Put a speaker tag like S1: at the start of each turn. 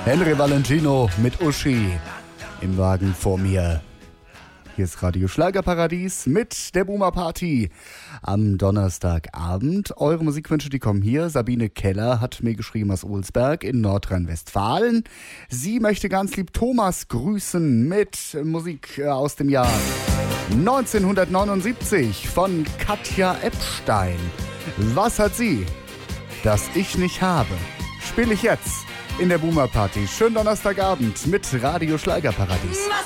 S1: Henry Valentino mit Uschi im Wagen vor mir. Hier ist Radio Schlagerparadies mit der Boomer Party am Donnerstagabend. Eure Musikwünsche, die kommen hier. Sabine Keller hat mir geschrieben aus Ohlsberg in Nordrhein-Westfalen. Sie möchte ganz lieb Thomas grüßen mit Musik aus dem Jahr 1979 von Katja Epstein. Was hat sie, das ich nicht habe? Spiele ich jetzt in der Boomer Party. Schönen Donnerstagabend mit Radio Schlagerparadies.
S2: Was